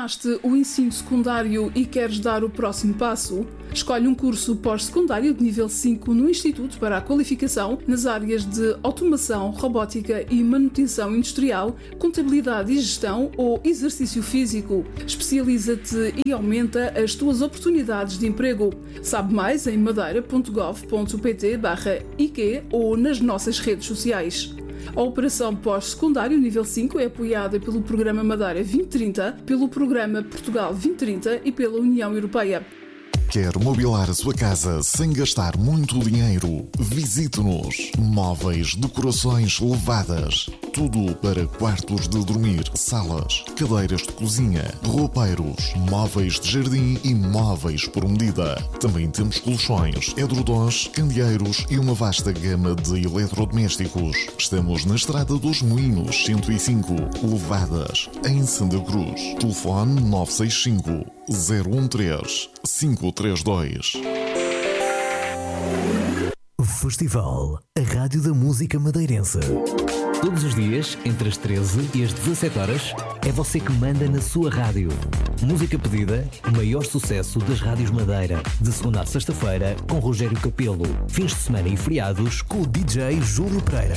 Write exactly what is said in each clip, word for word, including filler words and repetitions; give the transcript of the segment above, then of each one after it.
Terminaste o ensino secundário e queres dar o próximo passo? Escolhe um curso pós-secundário de nível cinco no Instituto para a Qualificação nas áreas de automação, robótica e manutenção industrial, contabilidade e gestão ou exercício físico. Especializa-te e aumenta as tuas oportunidades de emprego. Sabe mais em madeira ponto gov ponto pt barra I Q ou nas nossas redes sociais. A Operação Pós-Secundário Nível cinco é apoiada pelo Programa Madeira vinte trinta, pelo Programa Portugal vinte trinta e pela União Europeia. Quer mobilar a sua casa sem gastar muito dinheiro? Visite-nos. Móveis, decorações levadas. Tudo para quartos de dormir, salas, cadeiras de cozinha, roupeiros, móveis de jardim e móveis por medida. Também temos colchões, edredons, candeeiros e uma vasta gama de eletrodomésticos. Estamos na Estrada dos Moinhos, cento e cinco, Levadas, em Santa Cruz. Telefone nove seis cinco, zero um três, cinco três dois. Festival, a rádio da música madeirense. Todos os dias, entre as treze e as dezassete horas, é você que manda na sua rádio. Música pedida, o maior sucesso das rádios Madeira. De segunda a sexta-feira, com Rogério Capelo. Fins de semana e feriados, com o D J Júlio Pereira.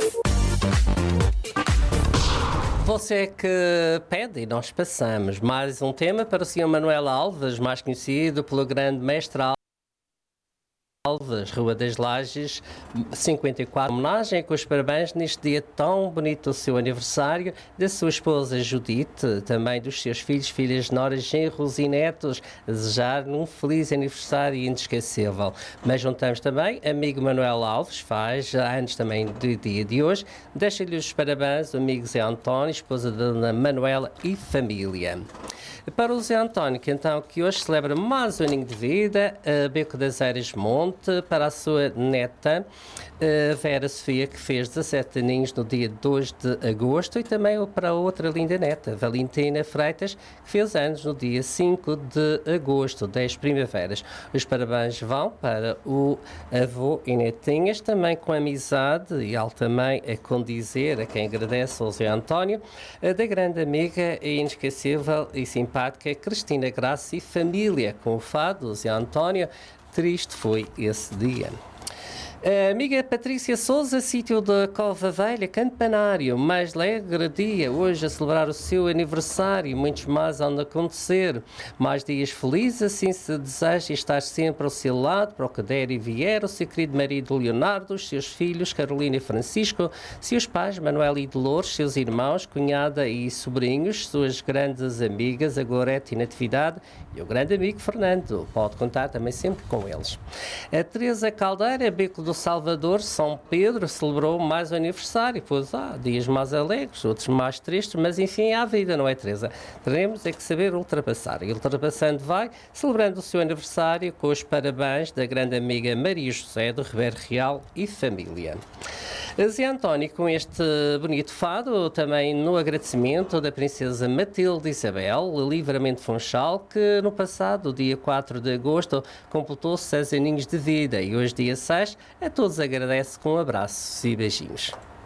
Você que pede e nós passamos mais um tema para o senhor Manuel Alves, mais conhecido pelo grande mestre Alves, Rua das Lajes, cinquenta e quatro. Homenagem com os parabéns neste dia tão bonito do seu aniversário, da sua esposa Judite, também dos seus filhos, filhas, noras, genros e netos, desejar um feliz aniversário inesquecível. Mas juntamos também amigo Manuel Alves, faz anos também do dia de hoje, deixa-lhe os parabéns, amigo Zé António, esposa da Dona Manuela e família. Para o Zé António, que então que hoje celebra mais um aninho de vida, a Beco das Eiras Monte, para a sua neta, a Vera Sofia, que fez dezassete aninhos no dia dois de agosto, e também para a outra linda neta, Valentina Freitas, que fez anos no dia cinco de agosto, dez primaveras. Os parabéns vão para o avô e netinhas, também com amizade, e ele também a condizer, a quem agradece ao Zé António, da grande amiga e inesquecível e simpática Cristina Graça e família, com o fado do Zé António. Triste foi esse dia. A amiga Patrícia Souza, sítio da Cova Velha, Campanário, mais alegre dia, hoje a celebrar o seu aniversário, muitos mais vão acontecer, mais dias felizes, assim se deseja estar sempre ao seu lado, para o que der e vier, o seu querido marido Leonardo, os seus filhos Carolina e Francisco, seus pais Manuel e Dolores, seus irmãos, cunhada e sobrinhos, suas grandes amigas, a Gorete e Natividade, e o grande amigo Fernando, pode contar também sempre com eles. A Teresa Caldeira, Beco do Salvador, São Pedro, celebrou mais um aniversário, pois há dias mais alegres, outros mais tristes, mas enfim, há vida, não é, Teresa? Teremos é que saber ultrapassar. E ultrapassando vai, celebrando o seu aniversário com os parabéns da grande amiga Maria José do Ribeiro Real e família. Zé António, com este bonito fado, também no agradecimento da princesa Matilde Isabel, Livramento Funchal, que no passado, dia quatro de agosto, completou seis aninhos de vida, e hoje, dia seis, a todos agradece com abraços e beijinhos.